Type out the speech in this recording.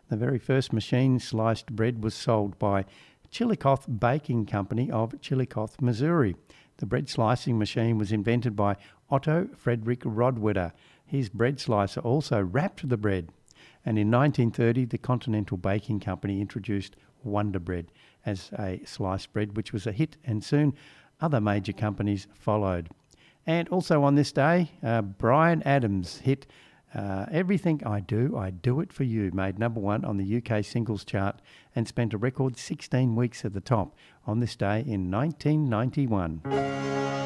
The very first machine-sliced bread was sold by Chillicothe Baking Company of Chillicothe, Missouri. The bread slicing machine was invented by Otto Frederick Rodwedder. His bread slicer also wrapped the bread. And in 1930, the Continental Baking Company introduced Wonder Bread as a sliced bread, which was a hit, and soon other major companies followed. And also on this day, Bryan Adams' hit Everything I Do It For You made number one on the UK singles chart and spent a record 16 weeks at the top on this day in 1991.